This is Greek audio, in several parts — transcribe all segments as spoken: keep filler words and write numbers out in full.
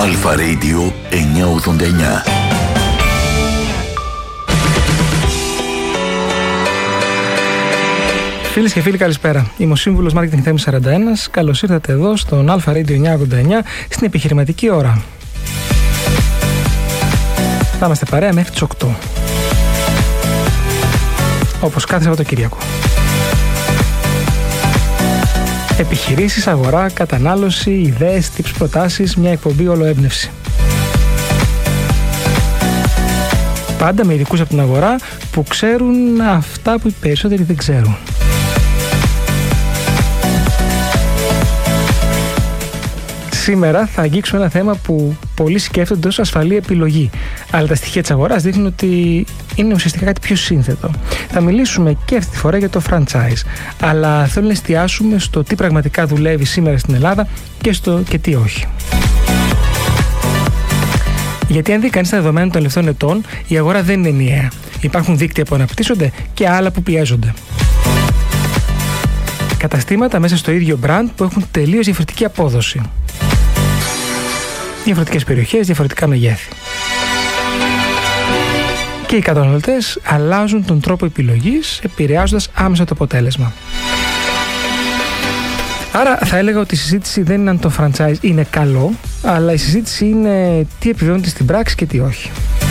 Αλφα Radio εννιακόσια ογδόντα εννιά. Φίλες και φίλοι, καλησπέρα. Είμαι ο σύμβουλος Marketing Θέμης σαράντα ένα. Καλώς ήρθατε εδώ στον Αλφα Radio εννιακόσια ογδόντα εννιά στην επιχειρηματική ώρα. Θα είμαστε παρέα μέχρι τις οκτώ. Όπως κάθε Σαββατοκύριακο. Επιχειρήσεις, αγορά, κατανάλωση, ιδέες, tips, προτάσεις, μια εκπομπή όλο έμπνευση. Πάντα με ειδικούς από την αγορά που ξέρουν αυτά που οι περισσότεροι δεν ξέρουν. Σήμερα θα αγγίξουμε ένα θέμα που πολλοί σκέφτονται ως ασφαλή επιλογή, αλλά τα στοιχεία της αγοράς δείχνουν ότι είναι ουσιαστικά κάτι πιο σύνθετο. Θα μιλήσουμε και αυτή τη φορά για το franchise, αλλά θέλω να εστιάσουμε στο τι πραγματικά δουλεύει σήμερα στην Ελλάδα και στο και τι όχι. Γιατί αν δει κανείς τα δεδομένα των τελευταίων ετών, η αγορά δεν είναι ενιαία. Υπάρχουν δίκτυα που αναπτύσσονται και άλλα που πιέζονται. Καταστήματα μέσα στο ίδιο brand που έχουν τελείως διαφορετική απόδοση. Διαφορετικές περιοχές, διαφορετικά μεγέθη. Και οι καταναλωτές αλλάζουν τον τρόπο επιλογής, επηρεάζοντας άμεσα το αποτέλεσμα. Άρα θα έλεγα ότι η συζήτηση δεν είναι αν το franchise είναι καλό, αλλά η συζήτηση είναι τι επιβεβαιώνεται στην πράξη και τι όχι.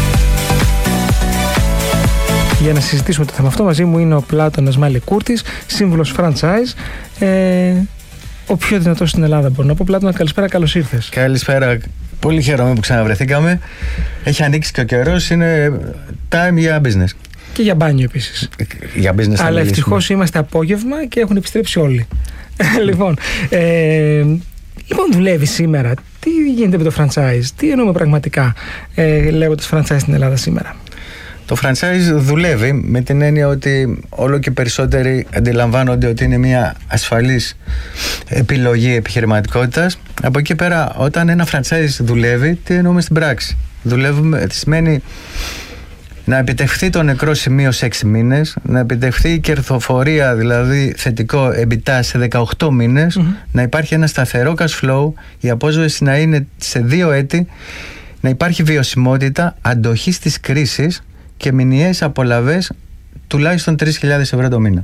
Για να συζητήσουμε το θέμα αυτό, μαζί μου είναι ο Πλάτωνας Μαλικούρτης, σύμβουλος franchise, ε, ο πιο δυνατός στην Ελλάδα, μπορώ να πω. Πλάτωνα, καλησπέρα, καλώς ήρθες. Καλησπέρα, πολύ χαίρομαι που ξαναβρεθήκαμε. Έχει ανοίξει και ο καιρός, είναι time για business. Και για μπάνιο επίσης. Για business. Αλλά ευτυχώς είμαστε απόγευμα και έχουν επιστρέψει όλοι. λοιπόν, ε, λοιπόν, δουλεύει σήμερα. Τι γίνεται με το franchise, τι εννοούμε πραγματικά ε, λέγοντας franchise στην Ελλάδα σήμερα? Το franchise δουλεύει με την έννοια ότι όλο και περισσότεροι αντιλαμβάνονται ότι είναι μια ασφαλής επιλογή επιχειρηματικότητας. Από εκεί πέρα, όταν ένα franchise δουλεύει, τι εννοούμε στην πράξη? Δουλεύουμε, σημαίνει να επιτευχθεί το νεκρό σημείο σε έξι μήνες, να επιτευχθεί η κερδοφορία, δηλαδή θετικό EBITDA σε δεκαοκτώ μήνες, mm-hmm. να υπάρχει ένα σταθερό cash flow, η απόσβεση να είναι σε δύο έτη, να υπάρχει βιωσιμότητα, αντοχή στις κρίσεις και μηνιαίες απολαβές τουλάχιστον τρεις χιλιάδες ευρώ το μήνα.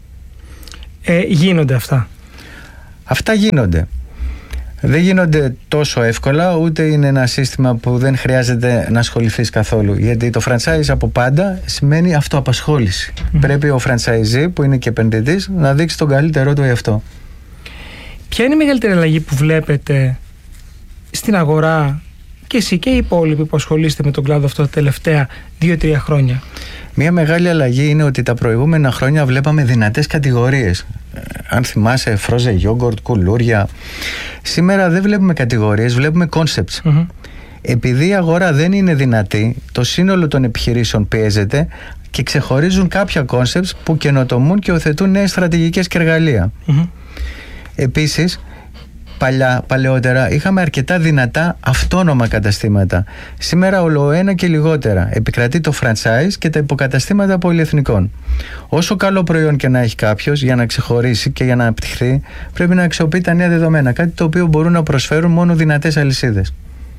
Ε, γίνονται αυτά? Αυτά γίνονται. Δεν γίνονται τόσο εύκολα, ούτε είναι ένα σύστημα που δεν χρειάζεται να ασχοληθείς καθόλου. Γιατί το franchise από πάντα σημαίνει αυτοαπασχόληση. Mm. Πρέπει ο franchisee, που είναι και επενδυτής, να δείξει τον καλύτερό του εαυτό. Ποια είναι η μεγαλύτερη αλλαγή που βλέπετε στην αγορά και εσύ και οι υπόλοιποι που ασχολείστε με τον κλάδο αυτό τα τελευταία δύο τρία χρόνια? Μια μεγάλη αλλαγή είναι ότι τα προηγούμενα χρόνια βλέπαμε δυνατές κατηγορίες. Αν θυμάσαι, φρόζε γιόγκορτ, κουλούρια. Σήμερα δεν βλέπουμε κατηγορίες, βλέπουμε concepts. Mm-hmm. Επειδή η αγορά δεν είναι δυνατή, το σύνολο των επιχειρήσεων πιέζεται και ξεχωρίζουν κάποια concepts που καινοτομούν και οθετούν νέες στρατηγικές και εργαλεία. Mm-hmm. Επίσης, Παλιά, παλαιότερα είχαμε αρκετά δυνατά αυτόνομα καταστήματα. Σήμερα ολοένα και λιγότερα. Επικρατεί το franchise και τα υποκαταστήματα πολυεθνικών. Όσο καλό προϊόν και να έχει κάποιος, για να ξεχωρίσει και για να αναπτυχθεί, πρέπει να αξιοποιεί τα νέα δεδομένα. Κάτι το οποίο μπορούν να προσφέρουν μόνο δυνατές αλυσίδες.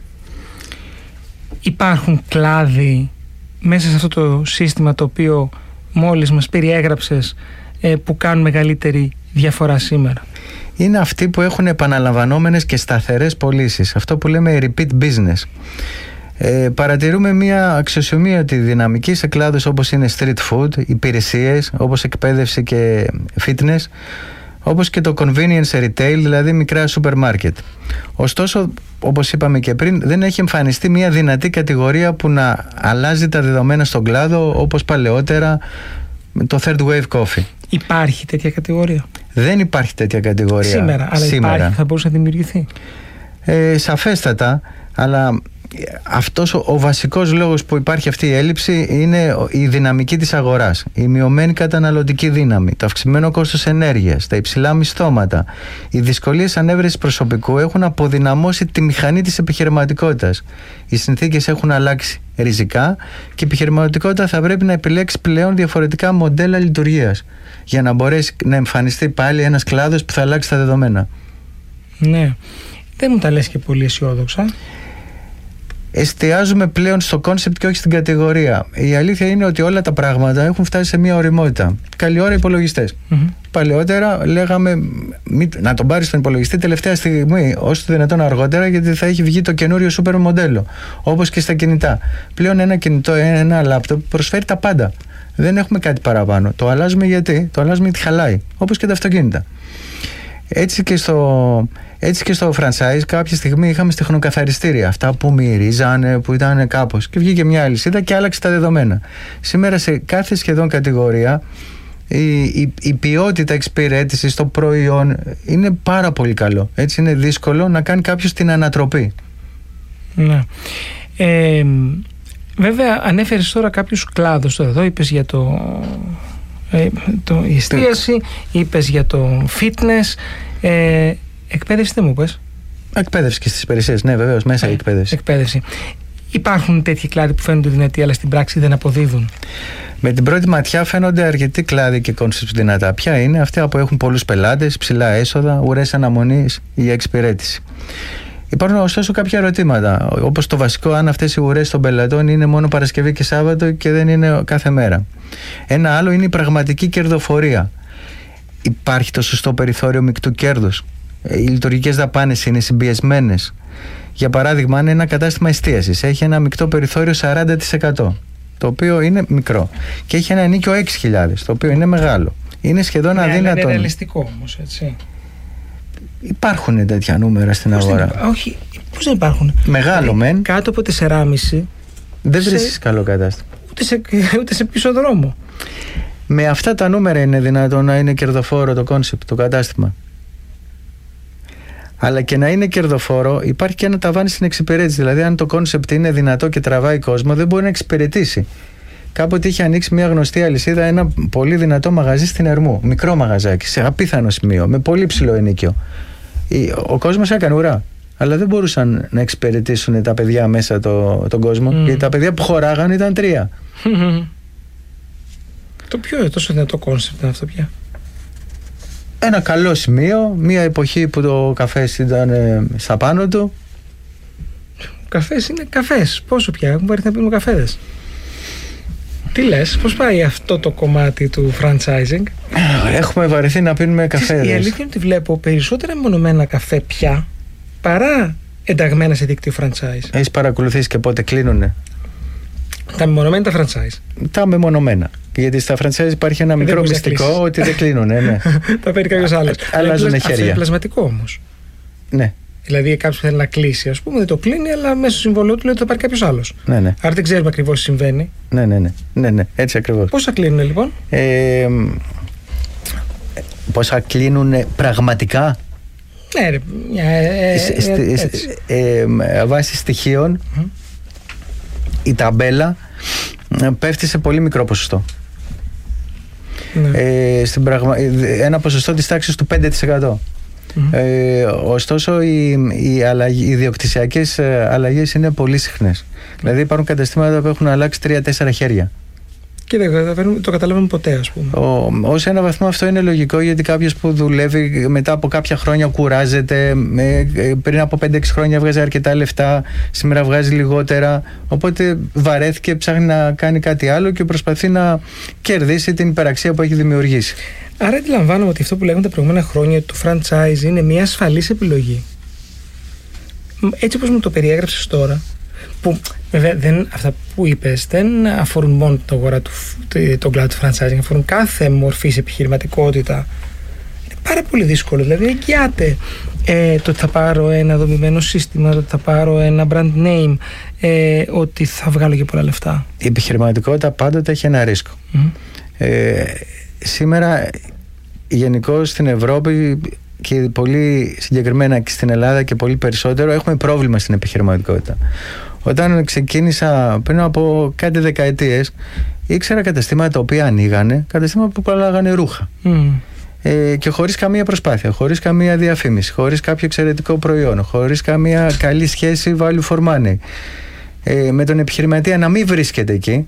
Υπάρχουν κλάδοι μέσα σε αυτό το σύστημα το οποίο μόλις μας περιέγραψες που κάνουν μεγαλύτερη διαφορά σήμερα? Είναι αυτοί που έχουν επαναλαμβανόμενες και σταθερές πωλήσεις. Αυτό που λέμε repeat business. Ε, παρατηρούμε μια αξιοσημείωτη δυναμική σε κλάδους όπως είναι street food, υπηρεσίες, όπως εκπαίδευση και fitness, όπως και το convenience retail, δηλαδή μικρά σούπερ μάρκετ. Ωστόσο, όπως είπαμε και πριν, δεν έχει εμφανιστεί μια δυνατή κατηγορία που να αλλάζει τα δεδομένα στον κλάδο, όπως παλαιότερα το third wave coffee. Υπάρχει τέτοια κατηγορία? Δεν υπάρχει τέτοια κατηγορία σήμερα, αλλά σήμερα. Υπάρχει, θα μπορούσε να δημιουργηθεί? Ε, σαφέστατα, αλλά αυτός ο, ο βασικός λόγος που υπάρχει αυτή η έλλειψη είναι η δυναμική της αγοράς, η μειωμένη καταναλωτική δύναμη, το αυξημένο κόστος ενέργειας, τα υψηλά μισθώματα. Οι δυσκολίες ανέβρεσης προσωπικού έχουν αποδυναμώσει τη μηχανή της επιχειρηματικότητας. Οι συνθήκες έχουν αλλάξει ριζικά και η επιχειρηματικότητα θα πρέπει να επιλέξει πλέον διαφορετικά μοντέλα λειτουργίας για να μπορέσει να εμφανιστεί πάλι ένας κλάδος που θα αλλάξει τα δεδομένα. Ναι. Δεν μου τα λες και πολύ αισιόδοξα. εστιάζουμε πλέον στο κόνσεπτ και όχι στην κατηγορία. Η αλήθεια είναι ότι όλα τα πράγματα έχουν φτάσει σε μια ωριμότητα. Καλή ώρα υπολογιστές. Mm-hmm. Παλαιότερα λέγαμε μη, να τον πάρεις τον υπολογιστή τελευταία στιγμή, όσο το δυνατόν αργότερα, γιατί θα έχει βγει το καινούριο σούπερ μοντέλο. Όπως και στα κινητά. Πλέον ένα κινητό, ένα λάπτοπ προσφέρει τα πάντα. Δεν έχουμε κάτι παραπάνω. Το αλλάζουμε γιατί, το αλλάζουμε γιατί χαλάει. Όπως και τα αυτοκίνητα. Έτσι και στο, έτσι και στο franchise κάποια στιγμή είχαμε στιχνοκαθαριστήρια, αυτά που μυρίζανε, που ήταν κάπως, και βγήκε μια αλυσίδα και άλλαξε τα δεδομένα. Σήμερα σε κάθε σχεδόν κατηγορία η, η, η ποιότητα εξυπηρέτησης στο προϊόν είναι πάρα πολύ καλό. Έτσι είναι δύσκολο να κάνει κάποιος την ανατροπή. Ναι. Ε, βέβαια ανέφερες τώρα κάποιους κλάδους. Εδώ είπες για το... Ε, το, η εστίαση, είπες για το fitness, ε, εκπαίδευση δεν μου πες? Εκπαίδευση και στις υπηρεσίες, ναι βεβαίως, μέσα η εκπαίδευση. εκπαίδευση. Υπάρχουν τέτοιοι κλάδοι που φαίνονται δυνατοί αλλά στην πράξη δεν αποδίδουν? Με την πρώτη ματιά φαίνονται αρκετοί κλάδοι και κόνσεπτς δυνατά. Ποια είναι? Αυτά που έχουν πολλούς πελάτες, ψηλά έσοδα, ουρές αναμονής για εξυπηρέτηση. Υπάρχουν ωστόσο κάποια ερωτήματα, όπως το βασικό, αν αυτές οι ουρές των πελατών είναι μόνο Παρασκευή και Σάββατο και δεν είναι κάθε μέρα. Ένα άλλο είναι η πραγματική κερδοφορία. Υπάρχει το σωστό περιθώριο μεικτού κέρδους? Οι λειτουργικές δαπάνες είναι συμπιεσμένες? Για παράδειγμα, αν ένα κατάστημα εστίασης έχει ένα μεικτό περιθώριο σαράντα τοις εκατό, το οποίο είναι μικρό, και έχει ένα ενοίκιο έξι χιλιάδες, το οποίο είναι μεγάλο, είναι σχεδόν ναι, αδύνατο. Είναι ρεαλιστικό όμως, έτσι. Υπάρχουν τέτοια νούμερα στην πώς αγορά? Δεν, όχι, πώς δεν υπάρχουν? Μεγάλο μεν. Κάτω από τέσσερα κόμμα πέντε δεν σε... βρίσκεις καλό κατάστημα. Ούτε σε, ούτε σε πίσω δρόμο. Με αυτά τα νούμερα είναι δυνατόν να είναι κερδοφόρο το κόνσεπτ, το κατάστημα? Αλλά και να είναι κερδοφόρο υπάρχει και ένα ταβάνι στην εξυπηρέτηση. Δηλαδή, αν το κόνσεπτ είναι δυνατό και τραβάει κόσμο, δεν μπορεί να εξυπηρετήσει. Κάποτε είχε ανοίξει μια γνωστή αλυσίδα ένα πολύ δυνατό μαγαζί στην Ερμού. Μικρό μαγαζάκι, σε απίθανο σημείο, με πολύ ψηλό ενοίκιο. Ο κόσμος έκανε ουρά. Αλλά δεν μπορούσαν να εξυπηρετήσουν τα παιδιά μέσα το, τον κόσμο. Mm. Γιατί τα παιδιά που χωράγαν ήταν τρία. Το πιο τόσο δυνατό κόνσεπτ είναι αυτό πια? Ένα καλό σημείο, μια εποχή που το καφές ήταν ε, στα πάνω του. Ο καφές είναι καφές. Πόσο πια έχουμε πάρει να πίνουμε καφέδες? Τι λες, πώς πάει αυτό το κομμάτι του franchising? Έχουμε βαρεθεί να πίνουμε καφέδες. Η αλήθεια είναι ότι βλέπω περισσότερα μεμονωμένα καφέ πια παρά ενταγμένα σε δίκτυο franchise. Έχεις παρακολουθήσει και πότε κλείνουνε? Τα μεμονωμένα τα franchise. Τα μεμονωμένα. Γιατί στα franchise υπάρχει ένα μικρό μυστικό ότι δεν κλείνουνε. Ναι. Τα παίρνει κάποιος άλλος. Αλλάζουν χέρια. Αυτό είναι πλασματικό όμως. Ναι. Δηλαδή κάποιος θέλει να κλείσει, ας πούμε, δεν το κλείνει, αλλά μέσα στο συμβολό του λέει ότι θα πάρει κάποιος άλλος. Ναι, ναι. Άρα δεν ξέρουμε ακριβώς τι συμβαίνει. Ναι, ναι, ναι. ναι, ναι. Έτσι ακριβώς. Πόσα κλείνουν λοιπόν? Ε, πόσα κλείνουν πραγματικά? Ναι, ρε. Ε, ε, ε, ε, βάσει στοιχείων mm. η ταμπέλα πέφτει σε πολύ μικρό ποσοστό. Ναι. Ε, στην πραγμα... Ένα ποσοστό της τάξης του πέντε τοις εκατό. Mm-hmm. Ε, ωστόσο οι, οι, αλλαγή, οι διοκτησιακές αλλαγές είναι πολύ συχνές. Mm-hmm. Δηλαδή υπάρχουν καταστήματα που έχουν αλλάξει τρία τέσσερα χέρια. Και δεν το καταλαβαίνουμε ποτέ, ας πούμε. Ως ένα βαθμό αυτό είναι λογικό, γιατί κάποιος που δουλεύει μετά από κάποια χρόνια κουράζεται. Πριν από πέντε έξι χρόνια βγάζει αρκετά λεφτά, σήμερα βγάζει λιγότερα. Οπότε βαρέθηκε, ψάχνει να κάνει κάτι άλλο και προσπαθεί να κερδίσει την υπεραξία που έχει δημιουργήσει. Άρα αντιλαμβάνομαι ότι αυτό που λέγαμε τα προηγούμενα χρόνια, ότι το franchise είναι μια ασφαλής επιλογή. Έτσι όπως μου το περιέγραψες τώρα, που βέβαια δεν, αυτά που είπες δεν αφορούν μόνο το αγορά του, τον κλάδο του franchising, αφορούν κάθε μορφής επιχειρηματικότητα. Είναι πάρα πολύ δύσκολο. Δηλαδή εγγυάται ε, το ότι θα πάρω ένα δομημένο σύστημα, το ότι θα πάρω ένα brand name, ε, ότι θα βγάλω και πολλά λεφτά. Η επιχειρηματικότητα πάντοτε έχει ένα ρίσκο. Mm. Ε, σήμερα γενικώς στην Ευρώπη και πολύ συγκεκριμένα και στην Ελλάδα και πολύ περισσότερο έχουμε πρόβλημα στην επιχειρηματικότητα. Όταν ξεκίνησα πριν από κάτι δεκαετίες, ήξερα καταστήματα τα οποία ανοίγανε, καταστήματα που πουλάγανε ρούχα. Mm. Ε, και χωρίς καμία προσπάθεια, χωρίς καμία διαφήμιση, χωρίς κάποιο εξαιρετικό προϊόν, χωρίς καμία καλή σχέση value for money. Ε, με τον επιχειρηματία να μην βρίσκεται εκεί,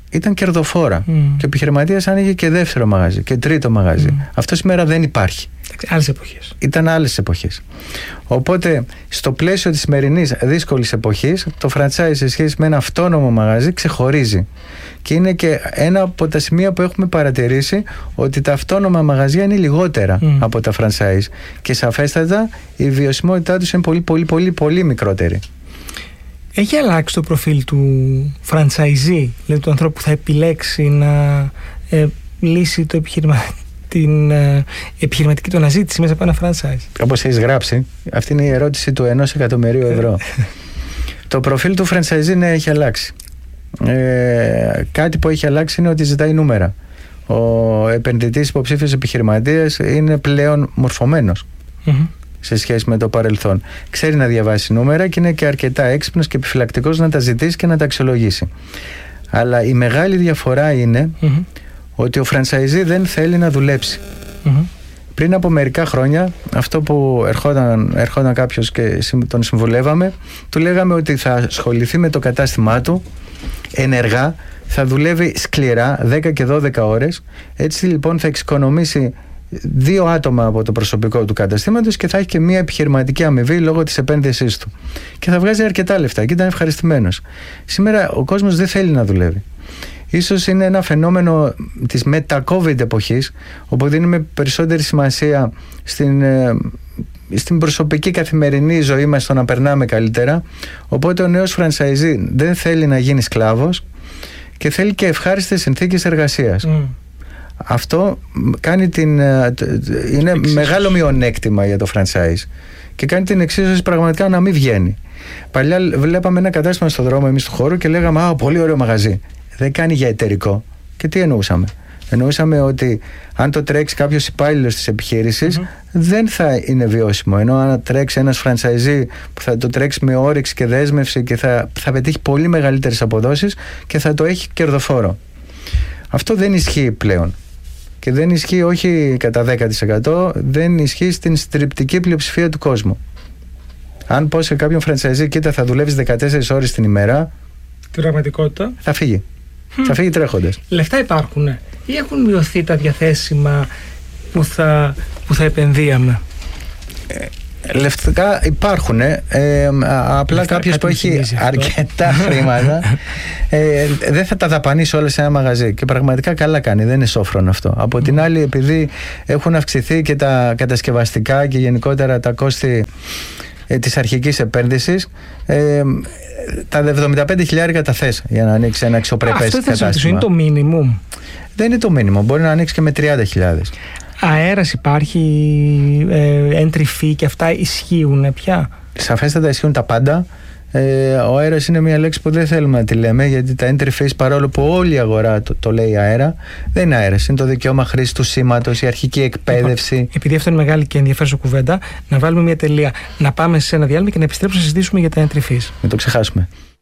ήταν κερδοφόρα. Mm. Και ο επιχειρηματίας άνοιγε και δεύτερο μαγαζί και τρίτο μαγαζί. Mm. Αυτό σήμερα δεν υπάρχει. Άλλες εποχές. Ήταν άλλες εποχές. Οπότε, στο πλαίσιο της σημερινής δύσκολης εποχής, το franchise σε σχέση με ένα αυτόνομο μαγαζί ξεχωρίζει. Και είναι και ένα από τα σημεία που έχουμε παρατηρήσει ότι τα αυτόνομα μαγαζιά είναι λιγότερα mm. από τα franchise. Και σαφέστατα η βιωσιμότητά τους είναι πολύ, πολύ, πολύ, πολύ μικρότερη. Έχει αλλάξει το προφίλ του franchisee, δηλαδή του ανθρώπου που θα επιλέξει να ε, λύσει το επιχειρημα... την ε, επιχειρηματική του αναζήτηση μέσα από ένα franchise? Όπως έχεις γράψει, αυτή είναι η ερώτηση του ενός εκατομμυρίου ευρώ. Το προφίλ του franchisee, ναι, έχει αλλάξει. Ε, κάτι που έχει αλλάξει είναι ότι ζητάει νούμερα. Ο επενδυτής υποψήφιος επιχειρηματίας είναι πλέον μορφωμένος mm-hmm. σε σχέση με το παρελθόν. Ξέρει να διαβάσει νούμερα και είναι και αρκετά έξυπνος και επιφυλακτικός να τα ζητήσει και να τα αξιολογήσει. Αλλά η μεγάλη διαφορά είναι mm-hmm. ότι ο franchisee δεν θέλει να δουλέψει. Mm-hmm. Πριν από μερικά χρόνια, αυτό που ερχόταν, ερχόταν κάποιος και τον συμβουλεύαμε, του λέγαμε ότι θα ασχοληθεί με το κατάστημά του ενεργά, θα δουλεύει σκληρά δέκα και δώδεκα ώρες. Έτσι λοιπόν θα εξοικονομήσει δύο άτομα από το προσωπικό του καταστήματος και θα έχει και μια επιχειρηματική αμοιβή λόγω της επένδυσής του. Και θα βγάζει αρκετά λεφτά και ήταν ευχαριστημένος. Σήμερα ο κόσμος δεν θέλει να δουλεύει. Ίσως είναι ένα φαινόμενο της μετα-COVID εποχής, όπου δίνουμε περισσότερη σημασία στην, στην προσωπική καθημερινή ζωή μας, στο να περνάμε καλύτερα. Οπότε ο νέος franchisee δεν θέλει να γίνει σκλάβος και θέλει και ευχάριστες συνθήκες εργασίας. Mm. Αυτό κάνει την, είναι εξίσωση. Μεγάλο μειονέκτημα για το franchise και κάνει την εξίσωση πραγματικά να μην βγαίνει. Παλιά βλέπαμε ένα κατάστημα στον δρόμο εμείς του χώρου και λέγαμε «Α, πολύ ωραίο μαγαζί». Δεν κάνει για εταιρικό. Και τι εννοούσαμε? Εννοούσαμε ότι αν το τρέξει κάποιος υπάλληλος της επιχείρησης, mm-hmm. δεν θα είναι βιώσιμο. Ενώ αν τρέξει ένας franchisee που θα το τρέξει με όρεξη και δέσμευση και θα, θα πετύχει πολύ μεγαλύτερες αποδόσεις και θα το έχει κερδοφόρο. Αυτό δεν ισχύει πλέον. Και δεν ισχύει όχι κατά δέκα τοις εκατό, δεν ισχύει στην στριπτική πλειοψηφία του κόσμου. Αν πω σε κάποιον franchisee, κοίτα, θα δουλεύεις δεκατέσσερις ώρες την ημέρα, την πραγματικότητα θα φύγει. Mm. Θα φύγει τρέχοντας. Λεφτά υπάρχουν ή έχουν μειωθεί τα διαθέσιμα που θα, που θα επενδύαμε? Ε, λεφτά υπάρχουν. Ε, ε, απλά κάποιος που έχει αρκετά χρήματα ε, δεν θα τα δαπανίσει όλα σε ένα μαγαζί. Και πραγματικά καλά κάνει. Δεν είναι σόφρον αυτό. Από mm. την άλλη, επειδή έχουν αυξηθεί και τα κατασκευαστικά και γενικότερα τα κόστη ε, της αρχικής επένδυσης, ε, τα εβδομήντα πέντε χιλιάδες τα θες για να ανοίξει ένα αξιοπρεπές κατάστημα. Αυτό είναι το μίνιμουμ. Δεν είναι το μίνιμουμ. Μπορεί να ανοίξει και με τριάντα χιλιάδες. Αέρας υπάρχει, ε, entry fee και αυτά ισχύουν πια? Σαφέστατα ισχύουν τα πάντα. Ε, ο αέρας είναι μια λέξη που δεν θέλουμε να τη λέμε, γιατί τα entry fees, παρόλο που όλη η αγορά το, το λέει αέρα, δεν είναι αέρας. Είναι το δικαίωμα χρήσης του σήματος, η αρχική εκπαίδευση. Επειδή αυτό είναι μεγάλη και ενδιαφέρουσα κουβέντα, να βάλουμε μια τελεία, να πάμε σε ένα διάλειμμα και να επιστρέψουμε να συζητήσουμε για τα entry fees. Μην το ξεχάσουμε.